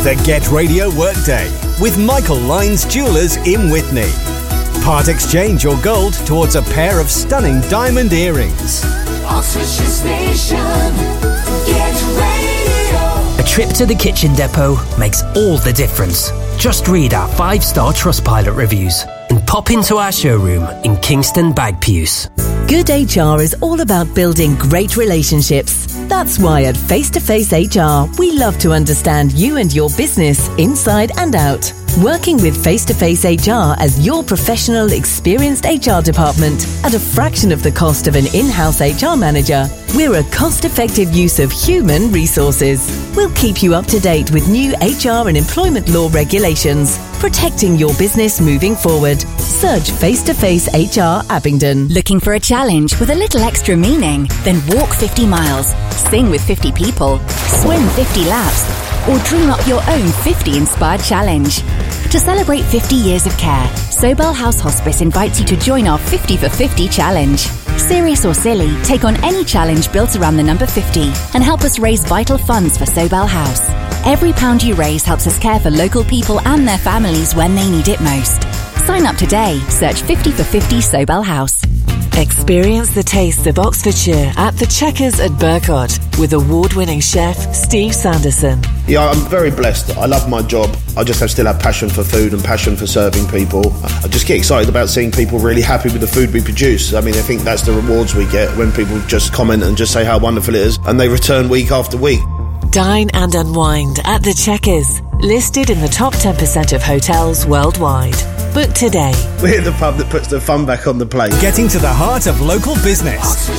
The Get Radio Workday with Michael Lyons Jewellers in Witney. Part exchange your gold towards a pair of stunning diamond earrings. Oxfordshire Station, Get Radio. A trip to the Kitchen Depot makes all the difference. Just read our 5-star Trustpilot reviews and pop into our showroom in Kingston Bagpuws. Good HR is all about building great relationships. That's why at Face to Face HR, we love to understand you and your business inside and out. Working with Face to Face HR as your professional, experienced HR department at a fraction of the cost of an in-house HR manager, we're a cost-effective use of human resources. We'll keep you up to date with new HR and employment law regulations, protecting your business moving forward. Search Face to Face HR Abingdon. Looking for a challenge with a little extra meaning? Then walk 50 miles, sing with 50 people, swim 50 laps, or dream up your own 50 inspired challenge. To celebrate 50 years of care, Sobel House Hospice invites you to join our 50 for 50 challenge. Serious or silly, take on any challenge built around the number 50 and help us raise vital funds for Sobel House. Every pound you raise helps us care for local people and their families when they need it most. Sign up today. Search 50 for 50 Sobel House. Experience the taste of Oxfordshire at the Checkers at Burcott with award-winning chef Steve Sanderson. Yeah, I'm very blessed. I love my job. I just still have passion for food and passion for serving people. I just get excited about seeing people really happy with the food we produce. I mean, I think that's the rewards we get when people just comment and just say how wonderful it is, and they return week after week. Dine and unwind at the Checkers, listed in the top 10% of hotels worldwide. Book today. We're the pub that puts the fun back on the plate. Getting to the heart of local business.